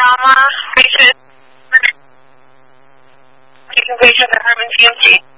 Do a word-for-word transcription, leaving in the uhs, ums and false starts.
trauma patient, patient at Herman T M C.